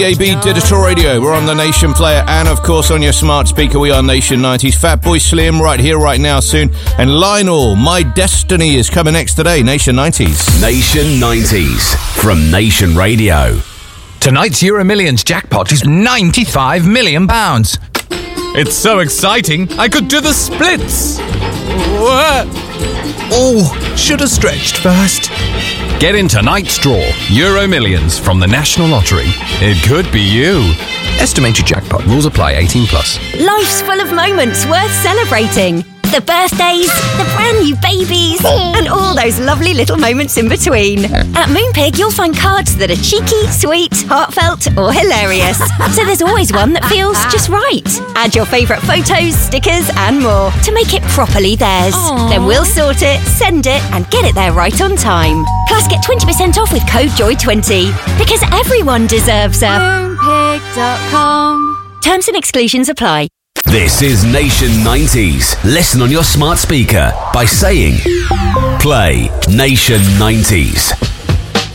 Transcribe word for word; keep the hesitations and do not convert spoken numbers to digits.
A B Digital Radio. We're on the Nation Player and, of course, on your smart speaker. We are Nation nineties. Fatboy Slim right here, right now, soon. And Lionel, My Destiny, is coming next today. Nation nineties. Nation nineties from Nation Radio. Tonight's Euro Millions jackpot is ninety-five million pounds. It's so exciting, I could do the splits. What? Oh, should have stretched first. Get in tonight's draw, Euro Millions from the National Lottery. It could be you. Estimated jackpot. Rules apply. eighteen plus. Life's full of moments worth celebrating. The birthdays, the brand new babies, and all those lovely little moments in between. At Moonpig, you'll find cards that are cheeky, sweet, heartfelt, or hilarious. So there's always one that feels just right. Add your favourite photos, stickers, and more to make it properly theirs. Aww. Then we'll sort it, send it, and get it there right on time. Plus, get twenty percent off with code Joy twenty. Because everyone deserves a Moonpig dot com. Terms and exclusions apply. This is Nation nineties. Listen on your smart speaker by saying, play Nation nineties.